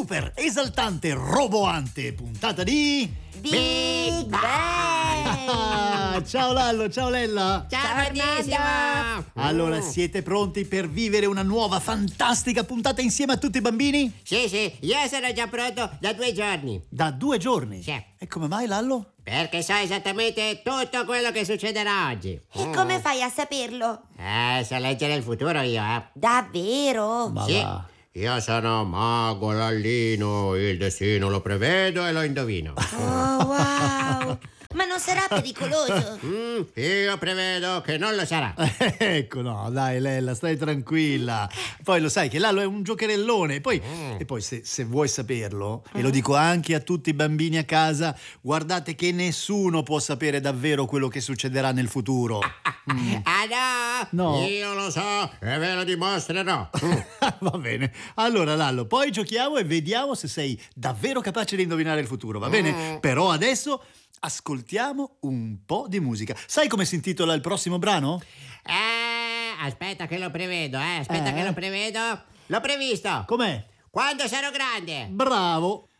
super esaltante roboante puntata di Big Bang! Ciao Lallo, ciao Lella. Ciao Fernando! Allora, siete pronti per vivere una nuova fantastica puntata insieme a tutti i bambini? Sì, io sono già pronto da 2 giorni. Da 2 giorni? Sì. E come mai, Lallo? Perché so esattamente tutto quello che succederà oggi. E come fai a saperlo? So leggere il futuro io, Davvero? Ma Sì. va. Io sono mago Lallino, il destino lo prevedo e lo indovino. Oh, wow! Ma non sarà pericoloso? Io prevedo che non lo sarà. Ecco, no, dai Lella, stai tranquilla. Poi lo sai che Lallo è un giocherellone. E poi se vuoi saperlo, e lo dico anche a tutti i bambini a casa, guardate che nessuno può sapere davvero quello che succederà nel futuro. Ah no? No. Io lo so e ve lo dimostrerò. Va bene. Allora Lallo, poi giochiamo e vediamo se sei davvero capace di indovinare il futuro, va bene? Però adesso ascoltiamo un po' di musica. Sai come si intitola il prossimo brano? Aspetta che lo prevedo, Aspetta che lo prevedo. L'ho previsto. Com'è? Quando sarò grande. Bravo!